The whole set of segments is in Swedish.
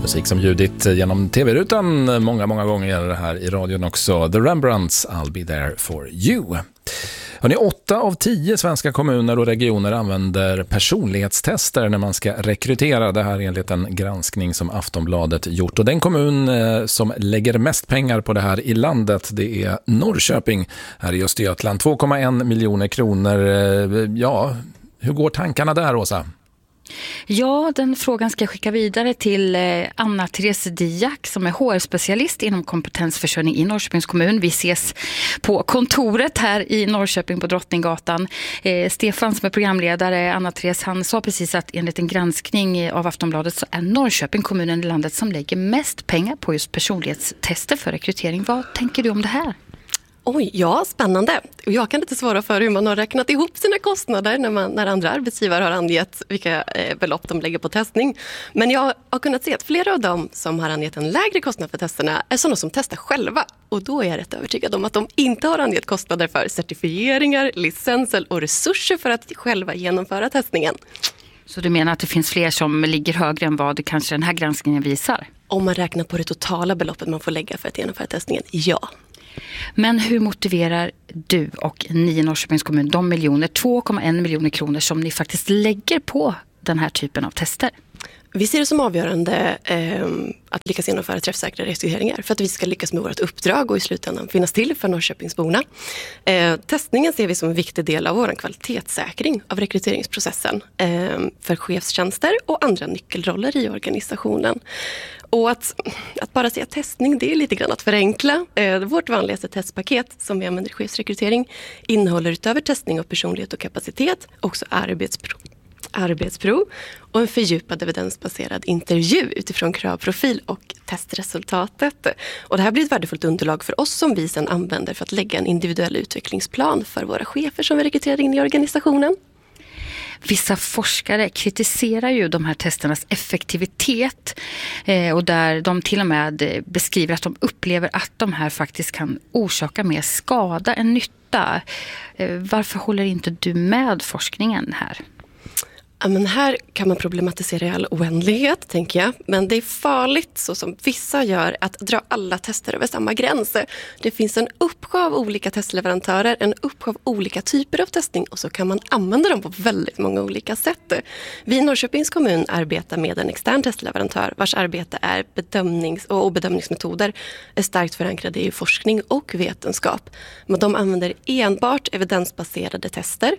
Musik som ljudit genom tv-rutan många gånger här i radion också. The Rembrandts, I'll be there for you. Hörrni, 8 av 10 svenska kommuner och regioner använder personlighetstester när man ska rekrytera. Det här enligt en granskning som Aftonbladet gjort. Och den kommun som lägger mest pengar på det här i landet, det är Norrköping här i Östergötland. 2,1 miljoner kronor. Ja, hur går tankarna där, Åsa? Ja, den frågan ska jag skicka vidare till Anna-Therese Diak som är HR-specialist inom kompetensförsörjning i Norrköpings kommun. Vi ses på kontoret här i Norrköping på Drottninggatan. Stefan som är programledare, Anna-Therese, han sa precis att enligt en granskning av Aftonbladet så är Norrköping kommunen i landet som lägger mest pengar på just personlighetstester för rekrytering. Vad tänker du om det här? Oj, ja, spännande. Och jag kan inte svara för hur man har räknat ihop sina kostnader när andra arbetsgivare har angett vilka belopp de lägger på testning. Men jag har kunnat se att flera av dem som har angett en lägre kostnad för testerna är sådana som testar själva. Och då är jag rätt övertygad om att de inte har angett kostnader för certifieringar, licenser och resurser för att själva genomföra testningen. Så du menar att det finns fler som ligger högre än vad kanske den här granskningen visar? Om man räknar på det totala beloppet man får lägga för att genomföra testningen, ja. Men hur motiverar du och ni i Norrköpings kommun de 2,1 miljoner kronor som ni faktiskt lägger på den här typen av tester? Vi ser det som avgörande att lyckas genomföra träffsäkra rekryteringar för att vi ska lyckas med vårt uppdrag och i slutändan finnas till för Norrköpingsborna. Testningen ser vi som en viktig del av vår kvalitetssäkring av rekryteringsprocessen för chefstjänster och andra nyckelroller i organisationen. Och att bara säga testning, det är lite grann att förenkla. Vårt vanligaste testpaket som vi använder i chefsrekrytering innehåller utöver testning av personlighet och kapacitet också arbetsprov och en fördjupad evidensbaserad intervju utifrån kravprofil och testresultatet. Och det här blir ett värdefullt underlag för oss som vi sedan använder för att lägga en individuell utvecklingsplan för våra chefer som vi rekryterar in i organisationen. Vissa forskare kritiserar ju de här testernas effektivitet och där de till och med beskriver att de upplever att de här faktiskt kan orsaka mer skada än nytta. Varför håller inte du med forskningen här? Ja, men här kan man problematisera i all oändlighet, tänker jag. Men det är farligt, så som vissa gör, att dra alla tester över samma gräns. Det finns en uppsjö av olika testleverantörer, en uppsjö av olika typer av testning och så kan man använda dem på väldigt många olika sätt. Vi i Norrköpings kommun arbetar med en extern testleverantör vars arbete är bedömningsmetoder är starkt förankrade i forskning och vetenskap. Men de använder enbart evidensbaserade tester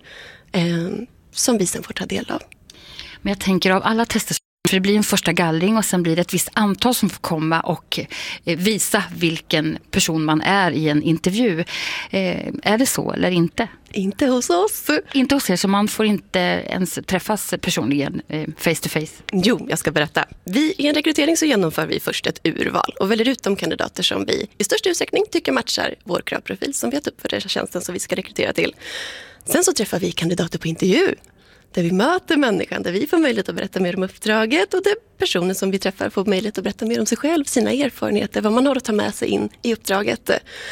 som vi sen får ta del av. Men jag tänker av alla tester, för det blir en första gallring och sen blir det ett visst antal som får komma och visa vilken person man är i en intervju. Är det så eller inte? Inte hos oss. Inte hos er, så man får inte ens träffas personligen face to face? Jo, jag ska berätta. I en rekrytering så genomför vi först ett urval och väljer ut de kandidater som vi i största utsträckning tycker matchar vår kravprofil som vi har upp för den tjänsten som vi ska rekrytera till. Sen så träffar vi kandidater på intervju där vi möter människan, där vi får möjlighet att berätta mer om uppdraget och där personen som vi träffar får möjlighet att berätta mer om sig själv, sina erfarenheter, vad man har att ta med sig in i uppdraget.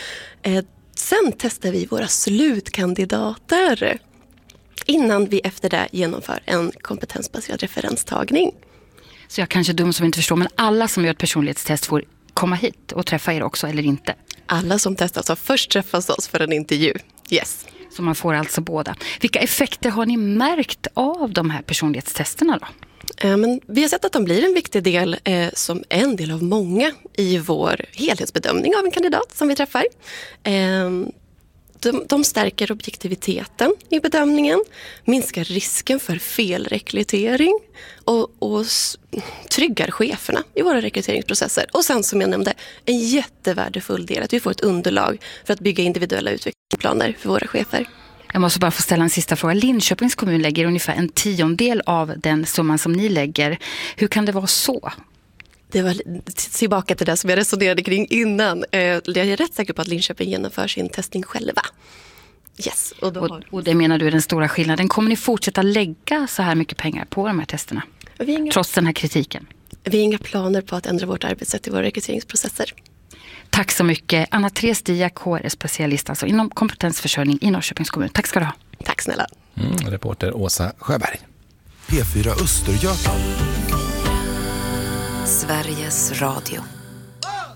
Sen testar vi våra slutkandidater innan vi efter det genomför en kompetensbaserad referenstagning. Så jag kanske är dum som inte förstår, men alla som gör ett personlighetstest får komma hit och träffa er också, eller inte? Alla som testas har först träffats oss för en intervju, yes. Så man får alltså båda. Vilka effekter har ni märkt av de här personlighetstesterna då? Men vi har sett att de blir en viktig del som en del av många i vår helhetsbedömning av en kandidat som vi träffar. De stärker objektiviteten i bedömningen, minskar risken för felrekrytering och tryggar cheferna i våra rekryteringsprocesser. Och sen som jag nämnde, en jättevärdefull del att vi får ett underlag för att bygga individuella utvecklingsplaner för våra chefer. Jag måste bara få ställa en sista fråga. Linköpings kommun lägger ungefär 1/10 av den summan som ni lägger. Hur kan det vara så? Det var tillbaka till det som jag resonerade kring innan. Jag är rätt säker på att Linköping genomför sin testning själva. Yes. Och det menar du är den stora skillnaden. Kommer ni fortsätta lägga så här mycket pengar på de här testerna? Trots den här kritiken? Vi har inga planer på att ändra vårt arbetssätt i våra rekryteringsprocesser. Tack så mycket. Anna-Therese Diak, HR-specialist alltså inom kompetensförsörjning i Norrköpings kommun. Tack ska du ha. Tack snälla. Reporter Åsa Sjöberg. P4 Östergötland. Sveriges Radio.